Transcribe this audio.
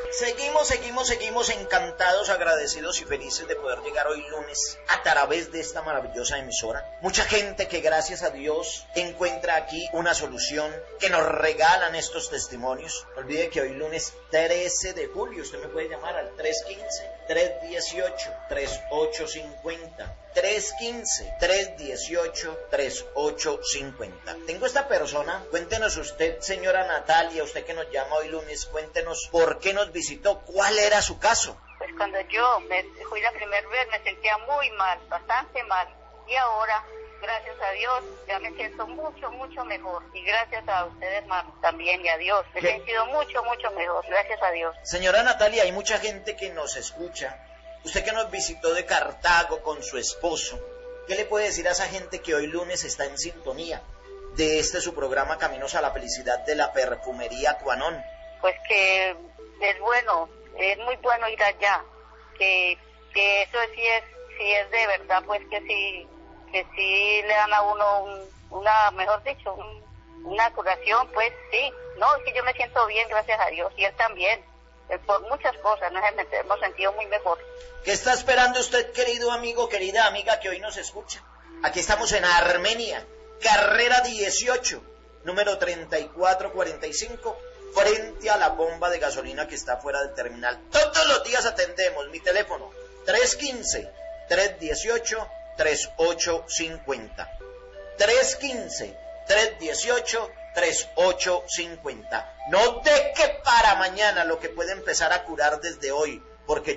Seguimos encantados, agradecidos y felices de poder llegar hoy lunes a través de esta maravillosa emisora. Mucha gente que gracias a Dios encuentra aquí una solución, que nos regalan estos testimonios. No olvide que hoy lunes 13 de julio usted me puede llamar al 315-318-3850. 315-318-3850. Tengo esta persona, cuéntenos usted, señora Natalia, usted que nos llama hoy lunes, cuéntenos por qué nos visitó, cuál era su caso. Pues cuando yo me fui la primera vez me sentía muy mal, bastante mal, y ahora, gracias a Dios, ya me siento mucho mejor, y gracias a ustedes, hermano, también, y a Dios, me he sentido mucho mejor, gracias a Dios. Señora Natalia, hay mucha gente que nos escucha. Usted que nos visitó de Cartago con su esposo, ¿qué le puede decir a esa gente que hoy lunes está en sintonía de su programa Caminos a la Felicidad de la Perfumería Cuanón? Pues que es bueno, es muy bueno ir allá, que eso sí es de verdad, pues que sí le dan a uno una curación, pues sí, no, es que yo me siento bien, gracias a Dios, y él también. Por muchas cosas, nos hemos sentido muy mejor. ¿Qué está esperando usted, querido amigo, querida amiga que hoy nos escucha? Aquí estamos en Armenia, carrera 18, número 3445, frente a la bomba de gasolina que está fuera del terminal. Todos los días atendemos. Mi teléfono, 315-318-3850. 315-318-3850. No deje para mañana lo que puede empezar a curar desde hoy, porque